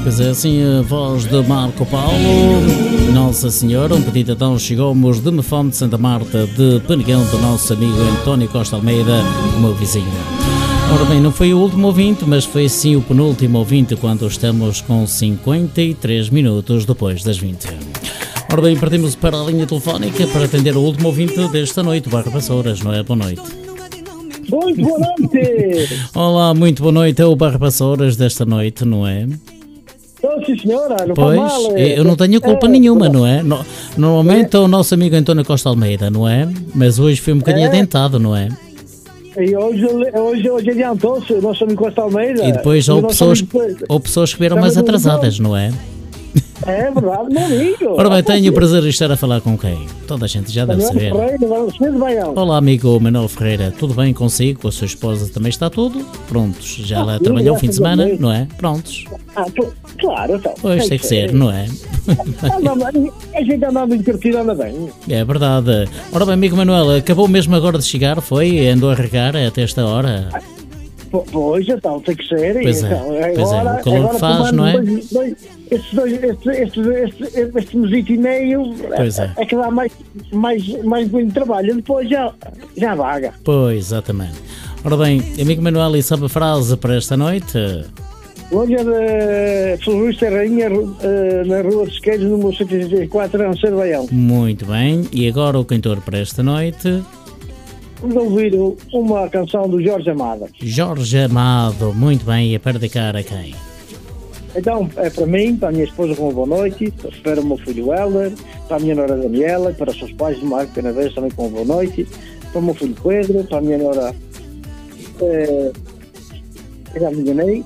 Pois é, assim a voz de Marco Paulo, Nossa Senhora, um pedido então chegou-nos de Mefone de Santa Marta, de Penegão, do nosso amigo António Costa Almeida, o meu vizinho. Ora bem, não foi o último ouvinte, mas foi sim o penúltimo ouvinte, quando estamos com 53 minutos depois das 20. Ora bem, partimos para a linha telefónica para atender o último ouvinte desta noite, Barra Vassouras, não é? Boa noite. Muito boa noite! Olá, muito boa noite, é o Barra Vassouras desta noite, não é? Sim, senhora, não pois, faz mal. Eu não tenho culpa nenhuma, não é? Normalmente é o nosso amigo António Costa Almeida, não é? Mas hoje foi um bocadinho adentado, não é? E hoje adiantou-se o nosso amigo Costa Almeida. E depois houve pessoas que vieram mais atrasadas, não é? É verdade, meu amigo. Ora bem, tenho o prazer de estar a falar com quem? Toda a gente já deve saber. Olá, amigo Manuel Ferreira, tudo bem consigo? Com a sua esposa também está tudo? Prontos, já lá trabalhou o fim de semana, não é? Prontos. Claro, então. Pois tem que ser, não é? A gente andava divertido, anda bem. É verdade. Ora bem, amigo Manuel, acabou mesmo agora de chegar, foi? Andou a regar até esta hora? Pois, então, tem que ser. Pois é, então, o calor que faz, não é? Este mesito e meio é que dá mais muito trabalho, depois já vaga. Pois, exatamente. Ora bem, amigo Manuel, e sabe a frase para esta noite? Hoje é de Florista Rainha, na Rua dos Queijos, número 164, é um Cervaião. Muito bem, e agora o cantor para esta noite? Vamos ouvir uma canção do Jorge Amado. Jorge Amado, muito bem, e a dedicar a quem? Então, é para mim, para a minha esposa, uma boa noite, para o meu filho Helder, para a minha nora Daniela, para os seus pais, Marco Penadez, também com uma boa noite, para o meu filho Pedro, para a minha nora, já me enganei,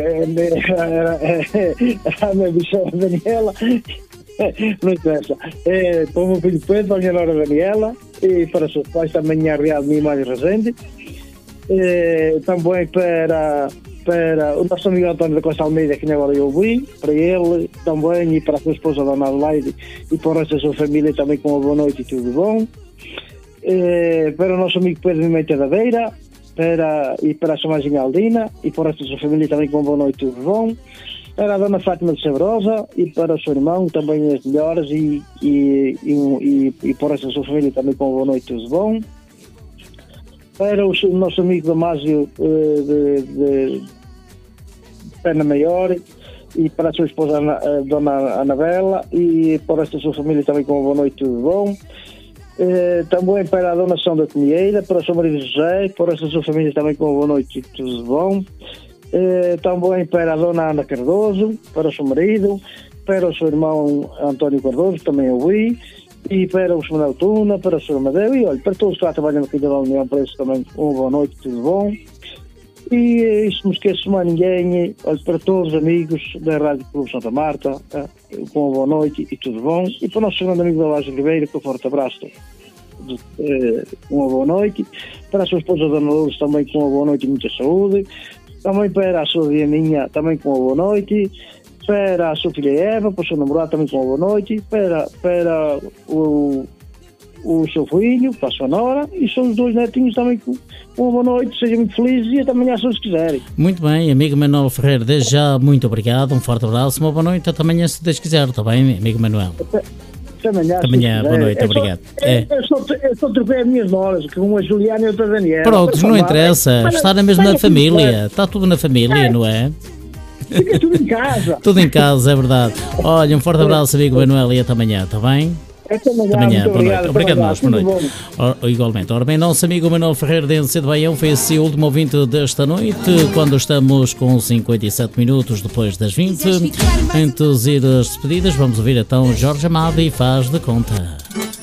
a minha bichona Daniela, não interessa, para o meu filho Pedro, para a minha nora Daniela, e para os seus pais também a Real Minha Mãe Resende, também para o nosso amigo António da Costa Almeida, que agora eu ouvi, para ele também, e para a sua esposa Dona Adelaide, e para a sua família também com uma boa noite e tudo bom. Para o nosso amigo Pedro Mimenta da Beira, e para a sua mãezinha Aldina, e para a sua família também com uma boa noite e tudo bom. Para a Dona Fátima de Sabrosa, e para o seu irmão também as melhores, e para a sua família também com uma boa noite e tudo bom. Para o nosso amigo Damásio de Pena Maior, e para a sua esposa Dona Anabela, e para esta sua família também com uma boa noite, tudo bom. Também para a Dona São da Comieira, para o seu marido José, para esta sua família também com uma boa noite, tudo bom. Também para a Dona Ana Cardoso, para o seu marido, para o seu irmão António Cardoso, também ouvi, e para o Sr. Manuel Tuna, para o Sr. Amadeu, e olha, para todos que lá trabalham aqui da União, para eles também uma boa noite, tudo bom. E isto não esqueço mais ninguém, olha, para todos os amigos da Rádio Clube Santa Marta, com uma boa noite e tudo bom. E para o nosso grande amigo da Laje Ribeiro, com um forte abraço, uma boa noite. Para a sua esposa Dona Lourdes também com uma boa noite e muita saúde. Também para a sua Dianinha também com uma boa noite. Para a sua filha Eva, para o seu namorado também com uma boa noite. Para o seu filho, para a sua nora, e são os dois netinhos também com uma boa noite, sejam muito felizes e até amanhã se os quiserem. Muito bem, amigo Manuel Ferreira, desde já muito obrigado, um forte abraço, uma boa noite, até amanhã se Deus quiser, está bem, amigo Manuel? Até amanhã, boa noite, obrigado. Eu só troquei as minhas noras, que uma é Juliana e outra é Daniela. Pronto, não interessa, está na mesma família, está tudo na família, não é? Fica tudo em casa. Tudo em casa, é verdade. Olha, um forte abraço, amigo Manuel, e até amanhã, está bem? Até amanhã, boa noite. Obrigado nós, boa noite. Igualmente. Ora bem, nosso amigo Manuel Ferreira de Ense de Baião foi esse o último ouvinte desta noite, quando estamos com 57 minutos depois das 20. Antes de ir às despedidas, vamos ouvir então Jorge Amado e Faz de Conta.